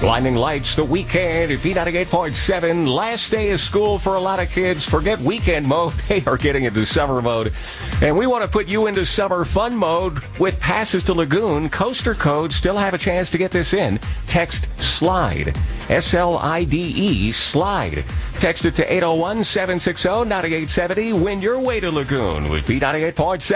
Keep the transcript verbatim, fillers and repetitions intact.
Blinding Lights, the weekend, V ninety-eight point seven. Last day of school for a lot of kids. Forget weekend mode. They are getting into summer mode. And we want to put you into summer fun mode with passes to Lagoon. Coaster codes still have a chance to get this in. Text SLIDE. S L I D E, SLIDE. Text it to eight oh one, seven six oh, nine eight seven oh. Win your way to Lagoon with V ninety-eight point seven.